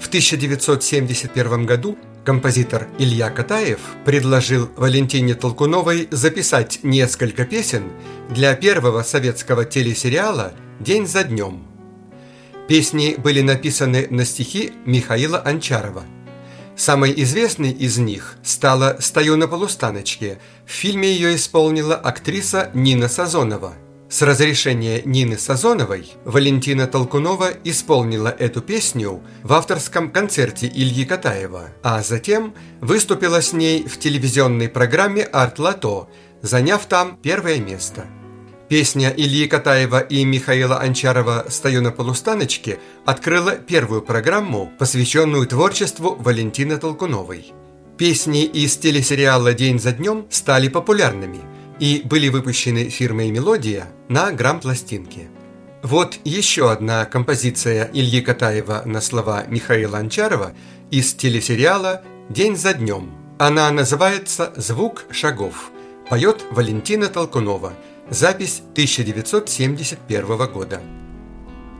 В 1971 году композитор Илья Катаев предложил Валентине Толкуновой записать несколько песен для первого советского телесериала «День за днем». Песни были написаны на стихи Михаила Анчарова. Самой известной из них стала «Стою на полустаночке». В фильме ее исполнила актриса Нина Сазонова. С разрешения Нины Сазоновой Валентина Толкунова исполнила эту песню в авторском концерте Ильи Катаева, а затем выступила с ней в телевизионной программе «Арт-Лото», заняв там первое место. Песня Ильи Катаева и Михаила Анчарова «Стою на полустаночке» открыла первую программу, посвященную творчеству Валентины Толкуновой. Песни из телесериала «День за днем» стали популярными и были выпущены фирмой «Мелодия» на грампластинке. Вот еще одна композиция Ильи Катаева на слова Михаила Анчарова из телесериала «День за днем». Она называется «Звук шагов». Поет Валентина Толкунова. Запись 1971 года.